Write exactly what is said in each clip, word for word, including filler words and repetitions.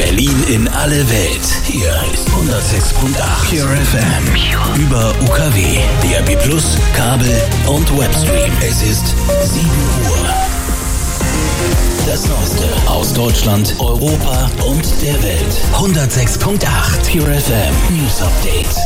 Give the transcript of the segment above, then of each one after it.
Berlin in alle Welt. Hier ist hundertsechs Komma acht Pure F M. Über U K W, D A B plus, Kabel und Webstream. Es ist sieben Uhr. Das Neueste aus Deutschland, Europa und der Welt. hundertsechs Komma acht Pure F M News Update.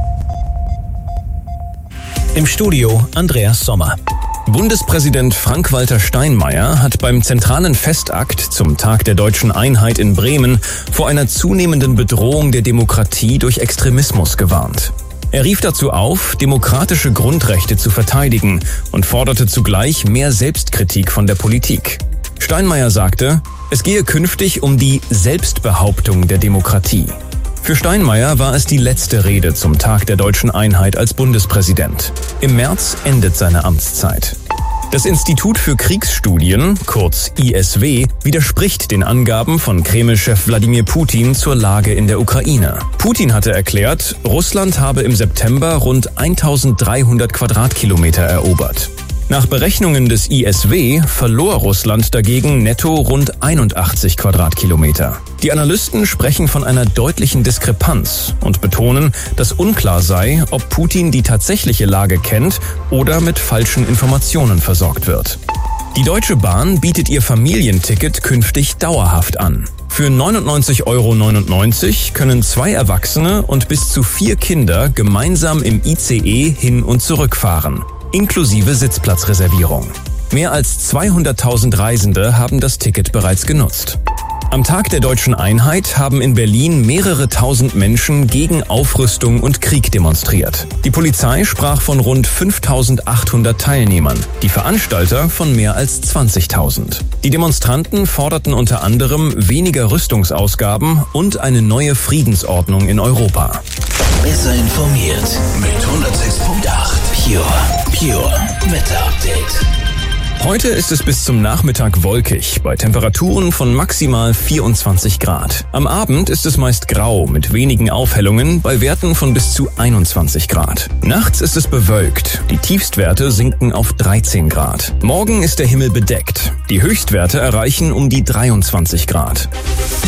Im Studio Andreas Sommer. Bundespräsident Frank-Walter Steinmeier hat beim zentralen Festakt zum Tag der deutschen Einheit in Bremen vor einer zunehmenden Bedrohung der Demokratie durch Extremismus gewarnt. Er rief dazu auf, demokratische Grundrechte zu verteidigen und forderte zugleich mehr Selbstkritik von der Politik. Steinmeier sagte, es gehe künftig um die Selbstbehauptung der Demokratie. Für Steinmeier war es die letzte Rede zum Tag der deutschen Einheit als Bundespräsident. Im März endet seine Amtszeit. Das Institut für Kriegsstudien, kurz I S W, widerspricht den Angaben von Kreml-Chef Wladimir Putin zur Lage in der Ukraine. Putin hatte erklärt, Russland habe im September rund eintausenddreihundert Quadratkilometer erobert. Nach Berechnungen des I S W verlor Russland dagegen netto rund einundachtzig Quadratkilometer. Die Analysten sprechen von einer deutlichen Diskrepanz und betonen, dass unklar sei, ob Putin die tatsächliche Lage kennt oder mit falschen Informationen versorgt wird. Die Deutsche Bahn bietet ihr Familienticket künftig dauerhaft an. Für neunundneunzig Euro neunundneunzig können zwei Erwachsene und bis zu vier Kinder gemeinsam im I C E hin und zurück fahren, inklusive Sitzplatzreservierung. Mehr als zweihunderttausend Reisende haben das Ticket bereits genutzt. Am Tag der deutschen Einheit haben in Berlin mehrere tausend Menschen gegen Aufrüstung und Krieg demonstriert. Die Polizei sprach von rund fünftausendachthundert Teilnehmern, die Veranstalter von mehr als zwanzigtausend. Die Demonstranten forderten unter anderem weniger Rüstungsausgaben und eine neue Friedensordnung in Europa. Besser informiert mit hundertsechs Komma acht Pure, Pure Wetter Update. Heute ist es bis zum Nachmittag wolkig, bei Temperaturen von maximal vierundzwanzig Grad. Am Abend ist es meist grau mit wenigen Aufhellungen bei Werten von bis zu einundzwanzig Grad. Nachts ist es bewölkt, die Tiefstwerte sinken auf dreizehn Grad. Morgen ist der Himmel bedeckt, die Höchstwerte erreichen um die dreiundzwanzig Grad.